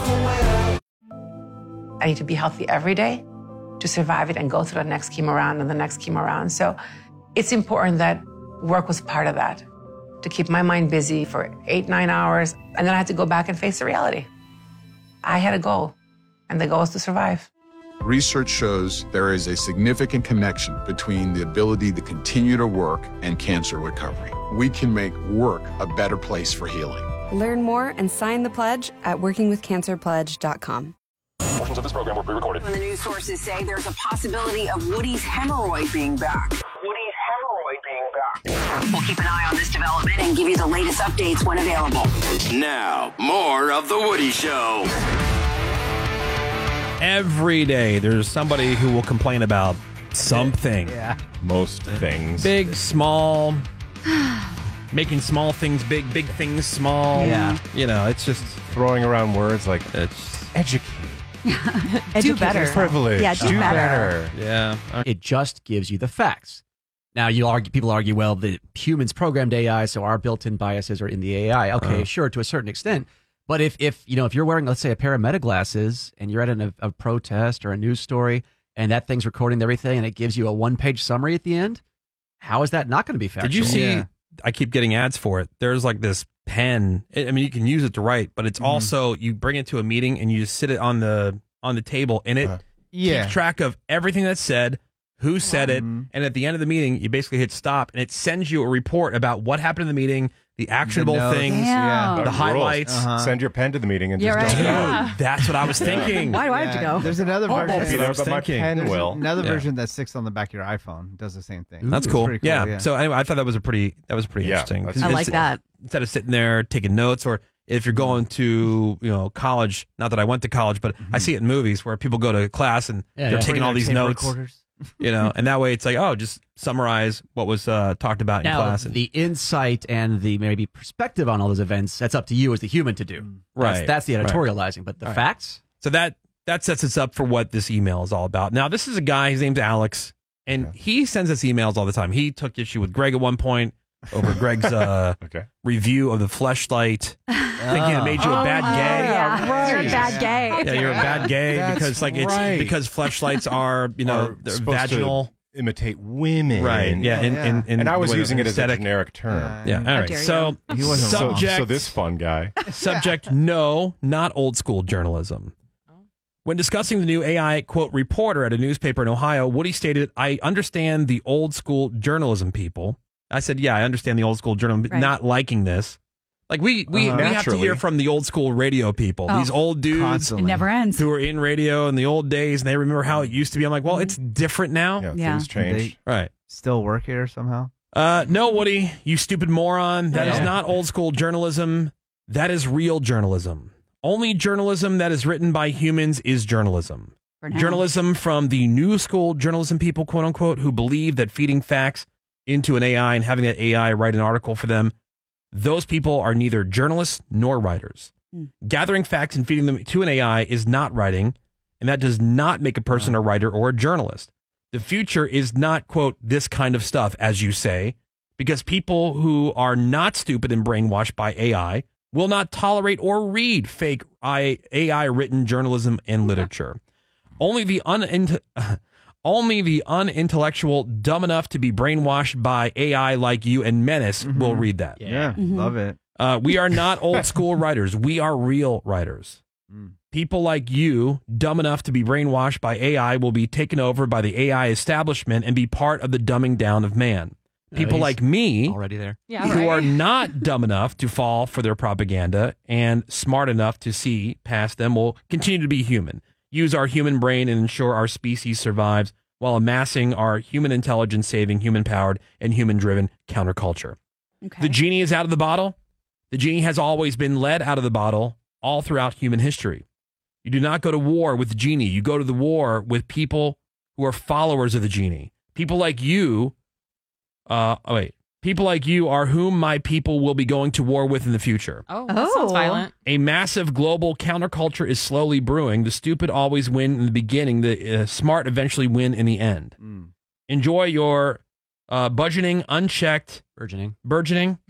I need to be healthy every day to survive it and go through the next chemo round and the next chemo round. So it's important that work was part of that, to keep my mind busy for 8-9 hours. And then I had to go back and face the reality. I had a goal, and the goal is to survive. Research shows there is a significant connection between the ability to continue to work and cancer recovery. We can make work a better place for healing. Learn more and sign the pledge at workingwithcancerpledge.com. Portions of this program were pre-recorded. When the news sources say there's a possibility of Woody's hemorrhoid being back. We'll keep an eye on this development and give you the latest updates when available. Now, more of The Woody Show. Every day, there's somebody who will complain about something. Yeah. Most things. Big, small, making small things big, big things small. Yeah. You know, it's just Throwing around words like it's educate, Do better. privilege, Yeah, do better. yeah. It just gives you the facts. Now, people argue, well, the humans programmed AI, so our built-in biases are in the AI. Okay, sure, to a certain extent. But if you're wearing, let's say, a pair of Meta glasses and you're at a protest or a news story and that thing's recording everything and it gives you a one-page summary at the end, how is that not going to be factual? Did you see? I keep getting ads for it. There's like this pen. I mean, you can use it to write, but it's also you bring it to a meeting and you just sit it on the table, and it keeps track of everything that's said, who said it, and at the end of the meeting, you basically hit stop, and it sends you a report about what happened in the meeting, the actionable things, the highlights. Send your pen to the meeting and just right. don't Yeah. That's what I was thinking. Why do I have to go? There's another version. There, but my pen will. Another version that sticks on the back of your iPhone does the same thing. That's It's cool. pretty Yeah. So anyway, I thought that was pretty interesting. that's- I like that. Instead of sitting there taking notes, or if you're going to college, not that I went to college, but I see it in movies where people go to class and they're taking all these notes. And that way it's like, just summarize what was talked about in class. The insight and the maybe perspective on all those events, that's up to you as the human to do. Right. That's the editorializing. But the facts? So that sets us up for what this email is all about. Now, this is a guy, his name's Alex, and he sends us emails all the time. He took issue with Greg at one point over Greg's review of the Fleshlight, thinking it made you a bad gay. Yeah, you're a bad gay. Yeah, you're a bad gay That's it's because fleshlights are, they're vaginal. To imitate women. Right. Yeah. And I was using it as a aesthetic. generic term. Yeah. All right. So, So this fun guy. subject, no, not old school journalism. When discussing the new AI, quote, reporter at a newspaper in Ohio, Woody stated, I understand the old school journalism people. I said, yeah, I understand the old school journalism, not liking this. Like we have to hear from the old school radio people, these old dudes Constantly. It never ends. who were in radio in the old days, and they remember how it used to be. I'm like, well, it's different now. Yeah. Things changed. Right. Still work here somehow? No, Woody, you stupid moron. That is not old school journalism. That is real journalism. Only journalism that is written by humans is journalism. Journalism from the new school journalism people, quote unquote, who believe that feeding facts into an AI and having that AI write an article for them, those people are neither journalists nor writers. Gathering facts and feeding them to an AI is not writing, and that does not make a person a writer or a journalist. The future is not, quote, this kind of stuff, as you say, because people who are not stupid and brainwashed by AI will not tolerate or read fake AI-written journalism and literature. Only the unintellectual, dumb enough to be brainwashed by AI like you and Menace will read that. Yeah. Love it. We are not old school writers. We are real writers. People like you, dumb enough to be brainwashed by AI, will be taken over by the AI establishment and be part of the dumbing down of man. People like me, already there, who are not dumb enough to fall for their propaganda and smart enough to see past them, will continue to be human, use our human brain, and ensure our species survives while amassing our human intelligence, saving human-powered and human-driven counterculture. Okay. The genie is out of the bottle. The genie has always been led out of the bottle all throughout human history. You do not go to war with the genie. You go to the war with people who are followers of the genie. People like you, people like you are whom my people will be going to war with in the future. Oh, that sounds violent. A massive global counterculture is slowly brewing. The stupid always win in the beginning. The smart eventually win in the end. Enjoy your burgeoning